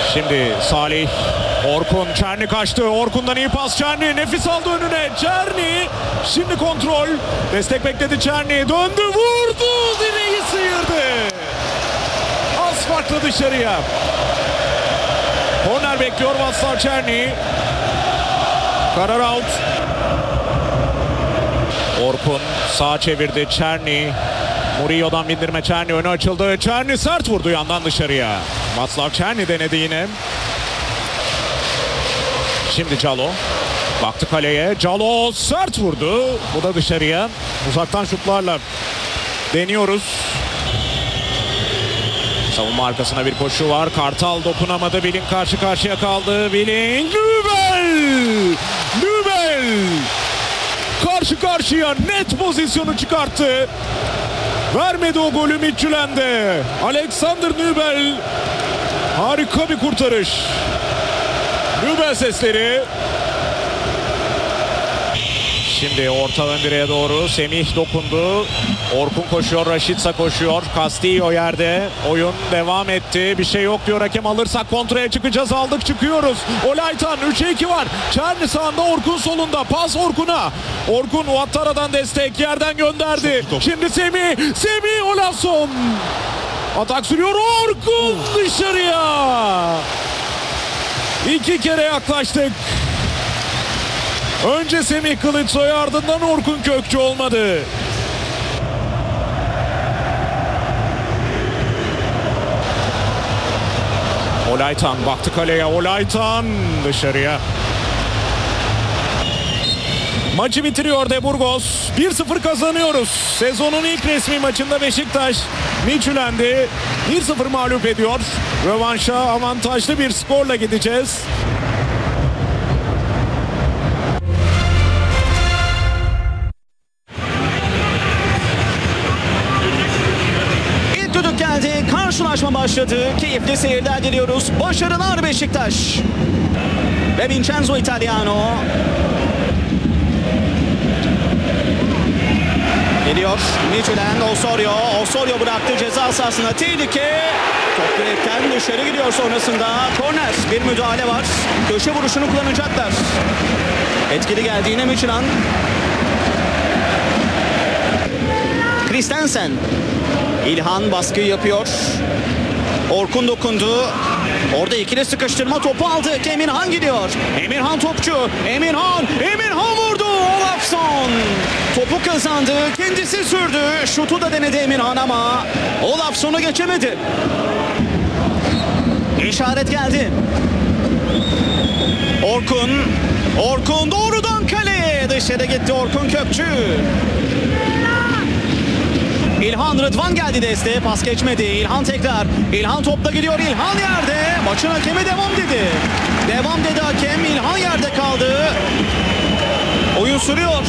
Şimdi Salih, Orkun, Çerni kaçtı. Orkun'dan iyi pas Çerni. Nefis aldı önüne. Çerni. Şimdi kontrol. Destek bekledi Çerni. Döndü, vurdu. Direği sıyırdı. Az farklı dışarıya. Korner bekliyor Václav Černý. Karar out. Orkun sağa çevirdi Černý. Murillo'dan bindirme Černý, önü açıldı. Černý sert vurdu yandan dışarıya. Václav Černý denedi yine. Şimdi Calo. Baktı kaleye. Calo sert vurdu. Bu da dışarıya. Uzaktan şutlarla deniyoruz. Savunma arkasına bir koşu var. Kartal dokunamadı. Willing karşı karşıya kaldı. Willing. Nübel. Karşı karşıya net pozisyonu çıkarttı. Vermedi o golü Midtjylland'e. Alexander Nübel. Harika bir kurtarış. Nübel sesleri. Şimdi orta ön direğe doğru Semih dokundu. Orkun koşuyor, Rashica koşuyor. Castillo yerde. Oyun devam etti. Bir şey yok diyor hakem, alırsak kontraya çıkacağız. Aldık, çıkıyoruz. Olaytan 3'e 2 var. Çerni sağında, Orkun solunda. Pas Orkun'a. Orkun Ouattara'dan destek, yerden gönderdi. Şimdi Semih Olafsson. Atak sürüyor. Orkun dışarıya. 2 kere yaklaştık. Önce Semih Kılıçsoy, ardından Orkun Kökçü, olmadı. Olaytan baktı kaleye. Olaytan dışarıya. Maçı bitiriyor De Burgos. 1-0 kazanıyoruz. Sezonun ilk resmi maçında Beşiktaş Midtjylland'i 1-0 mağlup ediyor. Rövanşa avantajlı bir skorla gideceğiz. Geldi. Karşılaşma başladı. Keyifli seyirler diliyoruz. Başarılar Beşiktaş. Ve Vincenzo Italiano. Geliyor. Midtjylland. Osorio bıraktı ceza sahasına. Tehlike. Top direkten dışarı gidiyor sonrasında. Korner. Bir müdahale var. Köşe vuruşunu kullanacaklar. Etkili geldi yine Midtjylland. Christensen. İlhan baskı yapıyor. Orkun dokundu. Orada ikili sıkıştırma, topu aldı. Emirhan gidiyor. Emirhan topçu. Emirhan vurdu. Olafsson. Topu kazandı. Kendisi sürdü. Şutu da denedi Emirhan ama Olafsson'u geçemedi. İşaret geldi. Orkun doğrudan kaleye. Dışarı gitti Orkun Kökçü. İlhan, Rıdvan geldi desteğe, pas geçmedi. İlhan tekrar. İlhan topla gidiyor. İlhan yerde. Maçın hakemi devam dedi. Devam dedi hakem. İlhan yerde kaldı. Oyun sürüyor.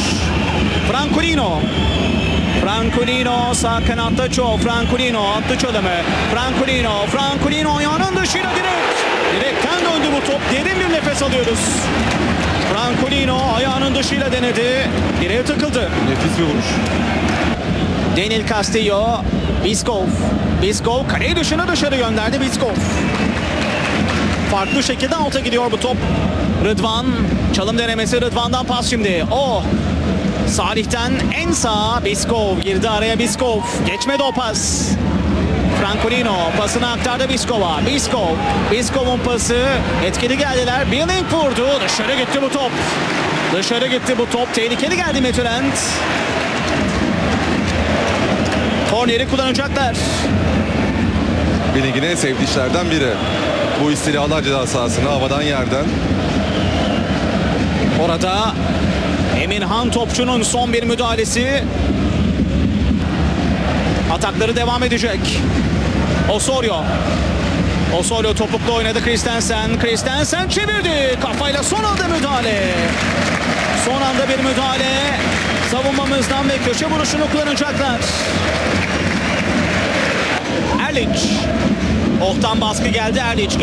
Francolino sağ kanatta çok. Francolino attı çalımı. Francolino ayağının dışıyla direkten döndü bu top. Derin bir nefes alıyoruz. Francolino ayağının dışıyla denedi. Direğe takıldı. Nefis bir vuruş. Daniel Castillo, Biskov kaleyi dışarı gönderdi Biskov. Farklı şekilde alta gidiyor bu top. Rıdvan, çalım denemesi, Rıdvan'dan pas şimdi. Salih'ten en sağa Biskov girdi araya. Geçmedi o pas. Francolino pasını aktardı Biskov'a. Biskov'un pası, etkili geldiler. Willing vurdu, dışarı gitti bu top. Tehlikeli geldi Midtjylland. Korneri kullanacaklar. Willing'in en sevdiği işlerden biri. Bu istirahatlar ceza sahasına havadan yerden. Orada Emirhan topçunun son bir müdahalesi. Atakları devam edecek. Osorio topukla oynadı. Christensen çevirdi. Kafayla son anda bir müdahale. Savunmamızdan ve köşe vuruşunu kullanacaklar. Erlic. Oh'tan baskı geldi. Erlic